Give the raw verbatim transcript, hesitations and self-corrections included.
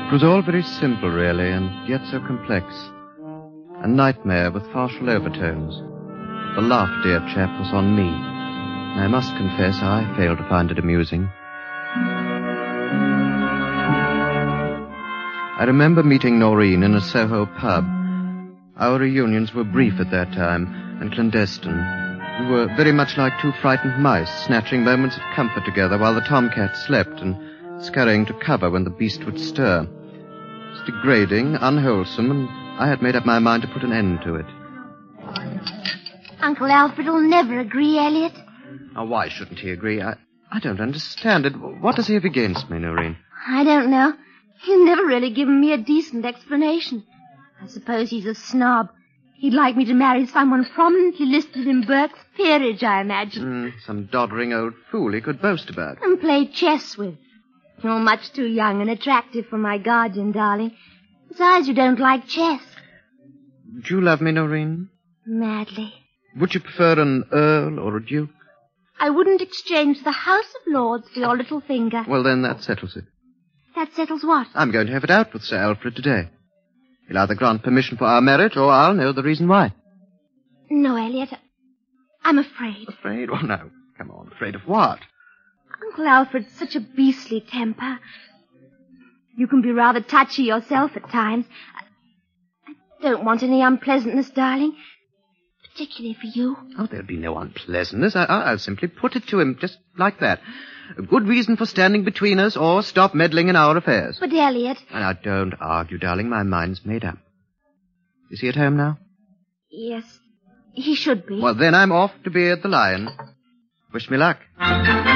It was all very simple, really, and yet so complex. A nightmare with farcical overtones. The laugh, dear chap, was on me. I must confess I failed to find it amusing. I remember meeting Noreen in a Soho pub. Our reunions were brief at that time and clandestine. We were very much like two frightened mice, snatching moments of comfort together while the tomcat slept and scurrying to cover when the beast would stir. It was degrading, unwholesome, and I had made up my mind to put an end to it. Uncle Alfred will never agree, Elliot. Now, why shouldn't he agree? I, I don't understand it. What does he have against me, Noreen? I don't know. He's never really given me a decent explanation. I suppose he's a snob. He'd like me to marry someone prominently listed in Burke's peerage, I imagine. Mm, some doddering old fool he could boast about. And play chess with. You're much too young and attractive for my guardian, darling. Besides, you don't like chess. Do you love me, Noreen? Madly. Would you prefer an earl or a duke? I wouldn't exchange the House of Lords for your little finger. Well, then that settles it. That settles what? I'm going to have it out with Sir Alfred today. He'll either grant permission for our marriage, or I'll know the reason why. No, Elliot. I'm afraid. Afraid? Oh, no. Come on, afraid of what? Uncle Alfred's such a beastly temper. You can be rather touchy yourself at times. I don't want any unpleasantness, darling. Particularly for you. Oh, there'll be no unpleasantness. I, I'll simply put it to him just like that. A good reason for standing between us, or stop meddling in our affairs. But, Elliot... Now, don't argue, darling. My mind's made up. Is he at home now? Yes, he should be. Well, then I'm off to be at the Lion. Wish me luck.